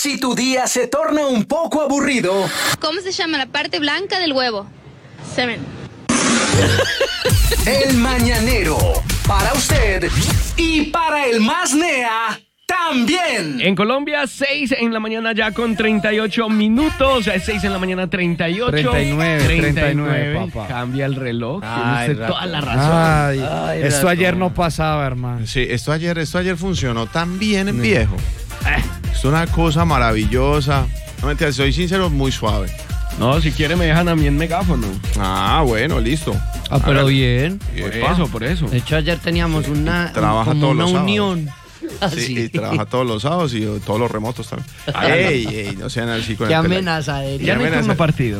Si tu día se torna un poco aburrido. ¿Cómo se llama la parte blanca del huevo? Semen. El Mañanero. Para usted y para el más nea también. En Colombia, 6 en la mañana ya con 38 minutos. 6 en la mañana 38. 39, papá. Cambia el reloj. Ay, Tiene usted toda la razón. Ay, esto ayer no pasaba, hermano. Sí, esto ayer funcionó tan bien, viejo. Es una cosa maravillosa. No, mentira, soy sincero, muy suave. No, si quiere me dejan a mí en megáfono. Ah, bueno, listo. Ah, pero bien. Por eso. De hecho, ayer teníamos una unión. Sí, y trabaja todos los sábados y todos los remotos también. Ey, no sean así con Qué el amenaza, Ya no hay turno partido.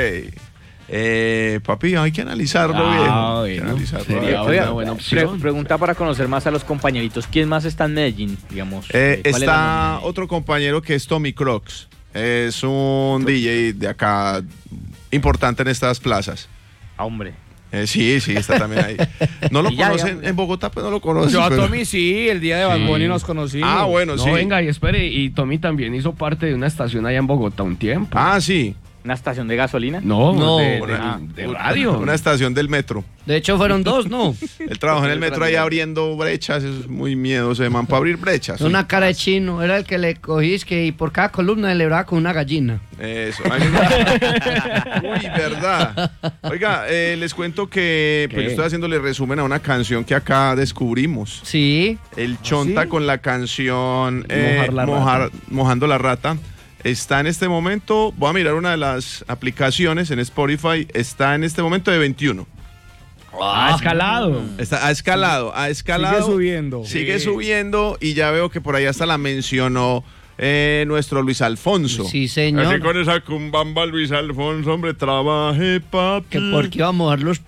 Papi, hay que analizarlo bien. Hay que analizarlo. Sería una buena opción. Pregunta para conocer más a los compañeritos. ¿Quién más está en Medellín, digamos? Está otro compañero que es Tommy Crocs. Es un DJ de acá importante en estas plazas. Hombre. Sí, está también ahí. No lo conocen en Bogotá, pues no lo conocen. Yo a Tommy sí, el día de Bad Bunny nos conocimos. Ah, bueno, no, sí. Venga, y espere, y Tommy también hizo parte de una estación allá en Bogotá un tiempo. Ah, sí. ¿Una estación de gasolina? No. De radio. Una estación del metro. De hecho, fueron dos, ¿no? Él trabajó en el metro ahí abriendo brechas. Es muy miedoso de man para abrir brechas. Una cara de chino. Era el que le cogís que y por cada columna le brava con una gallina. Eso. Uy, verdad. Oiga, les cuento que pues, yo estoy haciéndole resumen a una canción que acá descubrimos. Sí. El Chonta con la canción Mojando la Rata. Está en este momento, voy a mirar una de las aplicaciones en Spotify, está en este momento de 21. Ha escalado. Ha escalado. Sigue subiendo y ya veo que por ahí hasta la mencionó nuestro Luis Alfonso. Sí, señor. Así con esa cumbamba Luis Alfonso, hombre, trabaje, papi. Que porque iba a mojar los